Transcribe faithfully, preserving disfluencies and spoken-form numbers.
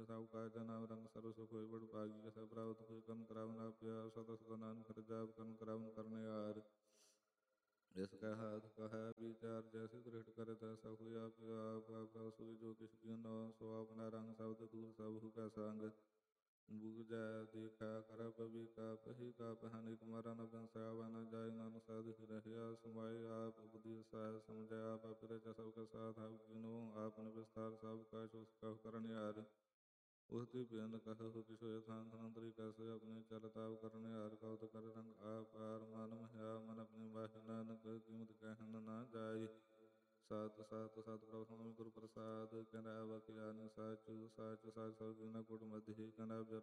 ਸਭ ਕਾਜ ਜਨਾ ਰੰਗ ਸਰਬ ਸੁਖ ਹੋਇ ਬੜ ਭਾਗੀ ਕੈ ਸਭ ਪ੍ਰਾਪਤ ਹੋਇ ਕਰਨ ਕਰਾਵਨ ਆਪਿਆ ਸਦਾ ਸਦਾ ਨਾਨਕ ਕਰ ਜਾਪ ਕਰਨ ਕਰਾਵਨ ਕਰਨੇ ਯਾਰ ਜਿਸ ਕੈ ਹਾਥ ਕਹੈ ਵਿਚਾਰ ਜੈਸੇ ਦ੍ਰਿਸ਼ਟ ਕਰੇ ਤੈਸਾ ਹੋਇ ਆਪ ਆਪ ਆਪ ਸੋਈ ਜੋ ਕਿਛ ਕੀਨੋ ਸੋ ਆਪਣਾ ਰੰਗ ਸ਼ਬਦ ਦੂਰ ਸਭ ਹੁ ਕੈ ਸੰਗ ਬੁਝੈ ਦੇਖਾ ਕਰ ਪਵੀ ਕਾ ਪਹੀ ਕਾ ਪਹਾਨੀ ਤੁਮਾਰਾ ਨ ਬਿਨਸਾਵਾ ਨ ਜਾਇ ਨਾਨਕ ਸਾਧਿ ਰਹਿਆ ਸਮਾਏ ਆਪ ਬੁਧਿ ਸਹਿ ਸਮਝੈ ਆਪ ਅਪਰੇ ਚ ਸਭ ਕੈ ਸਾਥ ਆਪ ਕੀਨੋ ਆਪਨ ਵਿਸਤਾਰ ਸਭ ਕਾ ਸੋ ਕਹੁ ਕਰਨ ਹਾਰ ਉਸਤੀ ਬੇਨ ਕਹਹੁ ਕਿਛ ਹੋਇ ਥਾਨ ਥਨੰਤਰੀ ਕੈਸੇ ਆਪਣੇ ਚਲ ਤਾਪ ਕਰਨ ਹਾਰ ਕਉਤ ਕਰ ਰੰਗ ਆਪਾਰ ਮਨ ਮਹਿਆ ਮਨ ਆਪਣੀ ਵਾਹਿ ਨਾਨਕ ਕੀਮਤ ਕਹਿਨ ਨਾ ਜਾਈ ਸਤ ਸਤ ਸਤ ਪ੍ਰਭ ਸੁਆਮੀ ਗੁਰੂ ਪ੍ਰਸਾਦ ਕਹਿੰਦਾ ਵਕਿਆਨੀ ਸਾਚੁ ਸਾਚ ਸਾਚ ਸਭ ਕੀਨਾ ਕੁਟ ਮਧਿ ਕਹਿੰਦਾ